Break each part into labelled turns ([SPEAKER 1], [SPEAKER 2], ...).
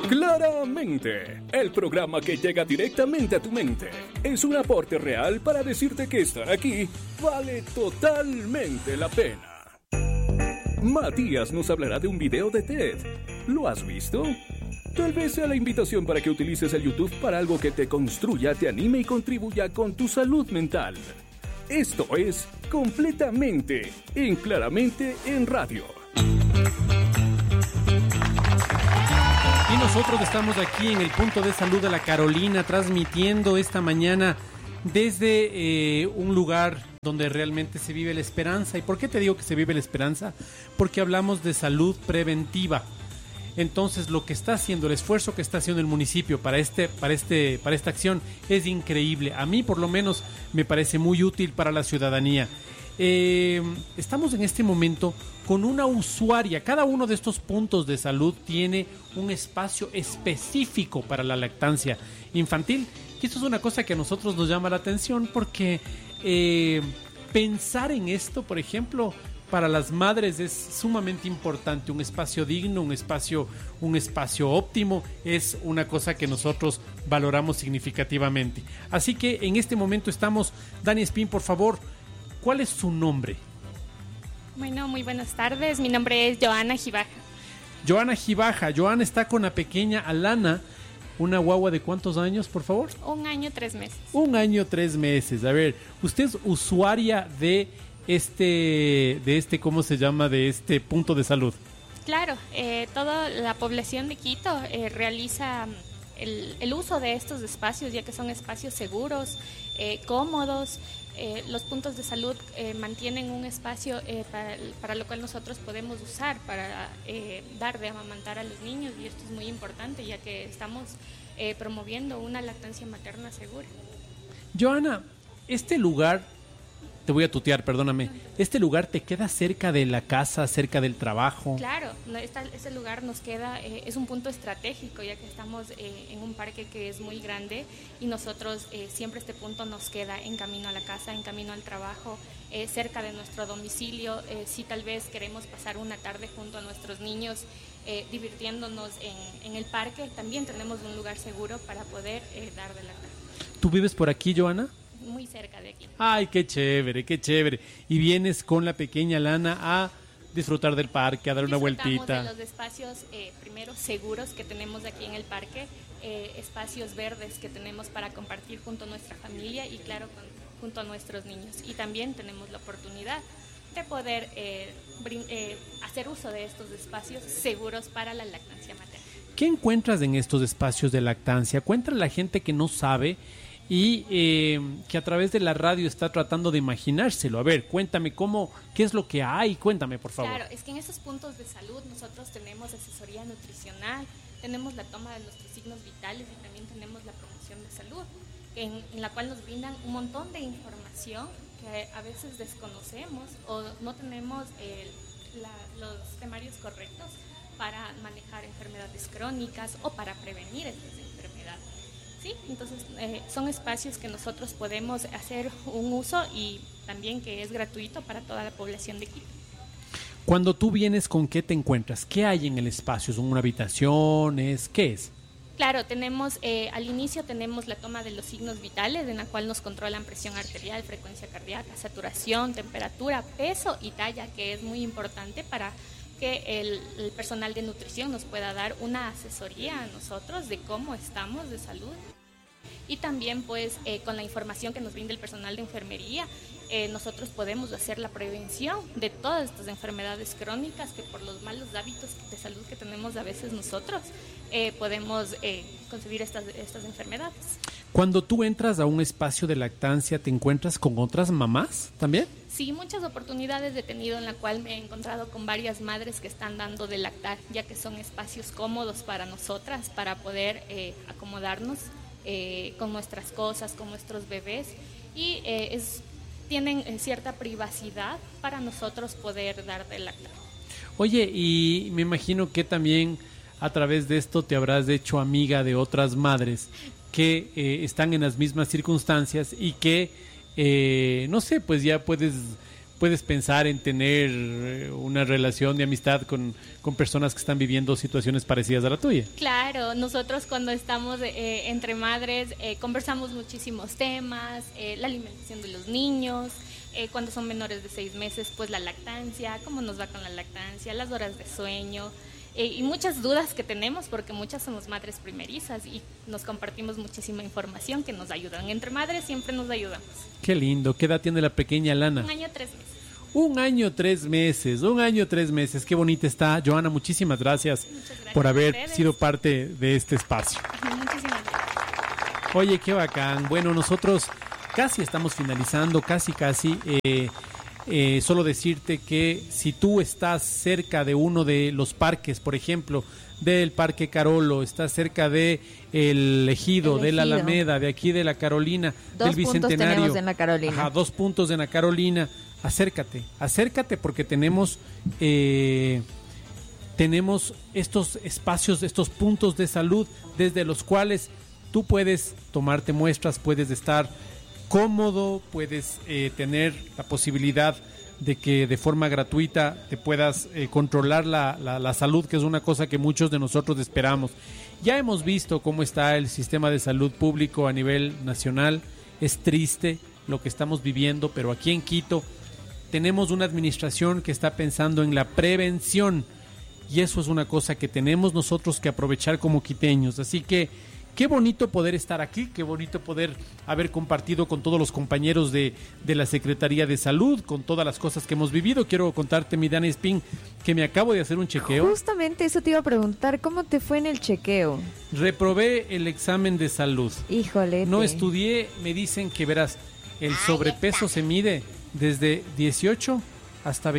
[SPEAKER 1] Claramente, el programa que llega directamente a tu mente es un aporte real para decirte que estar aquí vale totalmente la pena. Matías nos hablará de un video de TED. ¿Lo has visto? Tal vez sea la invitación para que utilices el YouTube para algo que te construya, te anime y contribuya con tu salud mental. Esto es Completamente en Claramente en Radio.
[SPEAKER 2] Y nosotros estamos aquí en el punto de salud de la Carolina, transmitiendo esta mañana desde un lugar donde realmente se vive la esperanza. ¿Y por qué te digo que se vive la esperanza? Porque hablamos de salud preventiva. Entonces, lo que está haciendo, el esfuerzo que está haciendo el municipio para esta acción es increíble. A mí, por lo menos, me parece muy útil para la ciudadanía. Estamos en este momento con una usuaria. Cada uno de estos puntos de salud tiene un espacio específico para la lactancia infantil. Y esto es una cosa que a nosotros nos llama la atención porque pensar en esto, por ejemplo, para las madres es sumamente importante. Un espacio digno, un espacio óptimo es una cosa que nosotros valoramos significativamente. Así que en este momento estamos, Dani Espín, por favor, ¿cuál es su nombre?
[SPEAKER 3] Bueno, muy buenas tardes. Mi nombre es Joana Gibaja.
[SPEAKER 2] Joana Gibaja. Joana está con la pequeña Alana, una guagua de ¿cuántos años, por favor?
[SPEAKER 3] 1 año, 3 meses. 1
[SPEAKER 2] año, 3 meses. A ver, usted es usuaria de ¿cómo se llama? De este punto de salud.
[SPEAKER 3] Claro, toda la población de Quito realiza el uso de estos espacios, ya que son espacios seguros, cómodos. Los puntos de salud mantienen un espacio para lo cual nosotros podemos usar para dar de amamantar a los niños, y esto es muy importante ya que estamos promoviendo una lactancia materna segura.
[SPEAKER 2] Joana, este lugar, te voy a tutear, perdóname, ¿este lugar te queda cerca de la casa, cerca del trabajo?
[SPEAKER 3] Claro, este lugar nos queda, es un punto estratégico, ya que estamos en un parque que es muy grande, y nosotros siempre este punto nos queda en camino a la casa, en camino al trabajo, cerca de nuestro domicilio. Si tal vez queremos pasar una tarde junto a nuestros niños divirtiéndonos en el parque, también tenemos un lugar seguro para poder dar de lactar.
[SPEAKER 2] ¿Tú vives por aquí, Joana?
[SPEAKER 3] Muy cerca de aquí.
[SPEAKER 2] Ay, qué chévere, qué chévere. Y vienes con la pequeña Lana a disfrutar del parque, a dar una vueltita.
[SPEAKER 3] De los espacios, primero, seguros que tenemos aquí en el parque, espacios verdes que tenemos para compartir junto a nuestra familia y, claro, junto a nuestros niños. Y también tenemos la oportunidad de poder hacer uso de estos espacios seguros para la lactancia materna.
[SPEAKER 2] ¿Qué encuentras en estos espacios de lactancia? Cuéntale a la gente que no sabe y que a través de la radio está tratando de imaginárselo. A ver, cuéntame qué es lo que hay, cuéntame, por favor.
[SPEAKER 3] Claro, es que en esos puntos de salud nosotros tenemos asesoría nutricional, tenemos la toma de nuestros signos vitales y también tenemos la promoción de salud, en la cual nos brindan un montón de información que a veces desconocemos o no tenemos los temarios correctos para manejar enfermedades crónicas o para prevenir estas enfermedades. Sí, entonces son espacios que nosotros podemos hacer un uso y también que es gratuito para toda la población de Quito.
[SPEAKER 2] Cuando tú vienes, ¿con qué te encuentras? ¿Qué hay en el espacio? ¿Son una habitación? ¿Qué es?
[SPEAKER 3] Claro, tenemos al inicio tenemos la toma de los signos vitales, en la cual nos controlan presión arterial, frecuencia cardíaca, saturación, temperatura, peso y talla, que es muy importante para que el personal de nutrición nos pueda dar una asesoría a nosotros de cómo estamos de salud. Y también pues con la información que nos brinda el personal de enfermería, nosotros podemos hacer la prevención de todas estas enfermedades crónicas que por los malos hábitos de salud que tenemos a veces nosotros podemos concebir estas enfermedades.
[SPEAKER 2] Cuando tú entras a un espacio de lactancia, ¿te encuentras con otras mamás también?
[SPEAKER 3] Sí, muchas oportunidades he tenido en la cual me he encontrado con varias madres que están dando de lactar, ya que son espacios cómodos para nosotras, para poder acomodarnos con nuestras cosas, con nuestros bebés, y tienen cierta privacidad para nosotros poder dar de lactar.
[SPEAKER 2] Oye, y me imagino que también a través de esto te habrás hecho amiga de otras madres que están en las mismas circunstancias y que, no sé, pues ya puedes puedes pensar en tener una relación de amistad con personas que están viviendo situaciones parecidas a la tuya.
[SPEAKER 3] Claro, nosotros cuando estamos entre madres conversamos muchísimos temas, la alimentación de los niños, cuando son menores de 6 meses, pues la lactancia, cómo nos va con la lactancia, las horas de sueño, y muchas dudas que tenemos porque muchas somos madres primerizas y nos compartimos muchísima información que nos ayudan. Entre madres siempre nos ayudamos.
[SPEAKER 2] Qué lindo. ¿Qué edad tiene la pequeña Lana?
[SPEAKER 3] 1 año 3 meses.
[SPEAKER 2] 1 año 3 meses. 1 año 3 meses. Qué bonita está. Joana, muchísimas gracias por haber sido parte de este espacio.
[SPEAKER 3] Muchísimas gracias.
[SPEAKER 2] Oye, qué bacán. Bueno, nosotros casi estamos finalizando, casi. Solo decirte que si tú estás cerca de uno de los parques, por ejemplo, del Parque Carolo, estás cerca de el Ejido, de la Alameda, de aquí de la Carolina, del Bicentenario. 2 puntos tenemos
[SPEAKER 4] en la Carolina.
[SPEAKER 2] Ajá, 2 puntos en la Carolina. Acércate porque tenemos estos espacios, estos puntos de salud desde los cuales tú puedes tomarte muestras, puedes estar cómodo, puedes tener la posibilidad de que de forma gratuita te puedas controlar la salud, que es una cosa que muchos de nosotros esperamos. Ya hemos visto cómo está el sistema de salud público a nivel nacional. Es triste lo que estamos viviendo, pero aquí en Quito tenemos una administración que está pensando en la prevención y eso es una cosa que tenemos nosotros que aprovechar como quiteños. Así que qué bonito poder estar aquí, qué bonito poder haber compartido con todos los compañeros de la Secretaría de Salud, con todas las cosas que hemos vivido. Quiero contarte, mi Dani Espín, que me acabo de hacer un chequeo.
[SPEAKER 4] Justamente eso te iba a preguntar, ¿cómo te fue en el chequeo?
[SPEAKER 2] Reprobé el examen de salud.
[SPEAKER 4] Híjole.
[SPEAKER 2] No estudié, me dicen que verás, el sobrepeso se mide desde 18 hasta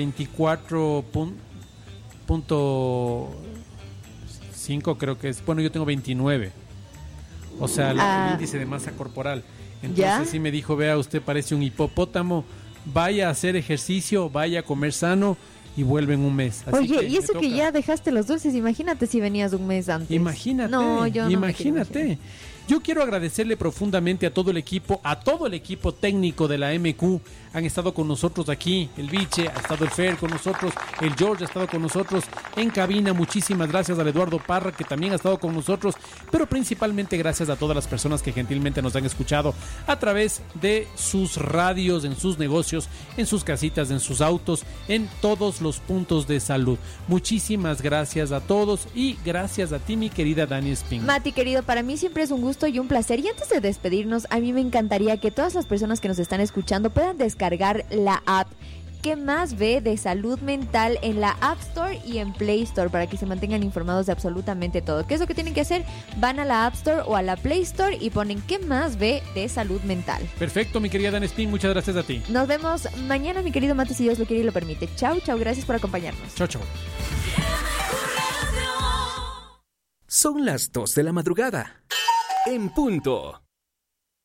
[SPEAKER 2] 24.5 creo que es. Bueno, yo tengo 29. O sea, el índice de masa corporal. Entonces sí me dijo, vea, usted parece un hipopótamo, vaya a hacer ejercicio, vaya a comer sano y vuelve en un mes. Así
[SPEAKER 4] Oye, y eso que ya dejaste los dulces, imagínate si venías un mes antes.
[SPEAKER 2] Imagínate,
[SPEAKER 4] no, yo no
[SPEAKER 2] imagínate. Yo quiero agradecerle profundamente a todo el equipo técnico de la MQ. Han estado con nosotros aquí, el Biche, ha estado el Fer con nosotros, el George ha estado con nosotros en cabina. Muchísimas gracias al Eduardo Parra, que también ha estado con nosotros, pero principalmente gracias a todas las personas que gentilmente nos han escuchado a través de sus radios, en sus negocios, en sus casitas, en sus autos, en todos los puntos de salud. Muchísimas gracias a todos y gracias a ti, mi querida Dani Espín.
[SPEAKER 4] Mati, querido, para mí siempre es un gusto y un placer. Y antes de despedirnos, a mí me encantaría que todas las personas que nos están escuchando puedan descargar la app ¿Qué más ve de salud mental en la App Store y en Play Store para que se mantengan informados de absolutamente todo? ¿Qué es lo que tienen que hacer? Van a la App Store o a la Play Store y ponen ¿qué más ve de salud mental?
[SPEAKER 2] Perfecto, mi querida Dan Spin, muchas gracias a ti.
[SPEAKER 4] Nos vemos mañana, mi querido Mati, si Dios lo quiere y lo permite. Chau, chau, gracias por acompañarnos.
[SPEAKER 2] Chau, chau.
[SPEAKER 1] Son las 2 de la madrugada. En punto.